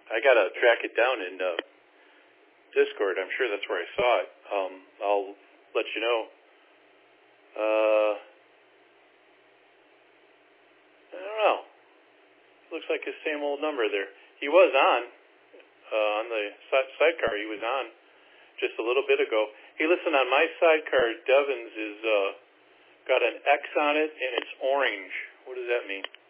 I gotta track it down in Discord. I'm sure that's where I saw it. I'll let you know. I don't know. Looks like his same old number there. He was on the sidecar. He was on just a little bit ago. Hey, listen, on my sidecar, Devins is got an X on it, and it's orange. What does that mean?